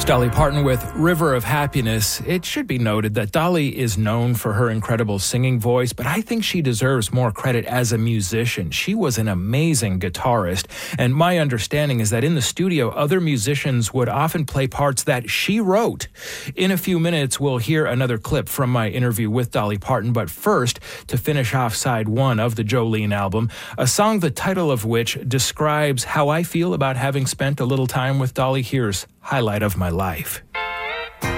Dolly Parton with River of Happiness. It should be noted that Dolly is known for her incredible singing voice, but I think she deserves more credit as a musician. She was an amazing guitarist, and my understanding is that in the studio, other musicians would often play parts that she wrote. In a few minutes, we'll hear another clip from my interview with Dolly Parton, but first, to finish off side one of the Jolene album, a song the title of which describes how I feel about having spent a little time with Dolly. Here's Highlight of My Life.